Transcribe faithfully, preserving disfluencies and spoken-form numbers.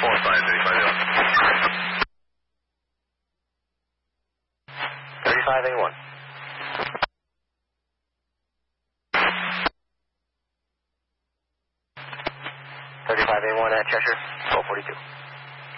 four five, thirty-five A one. thirty-five A one. thirty-five A one at Cheshire, twelve forty-two.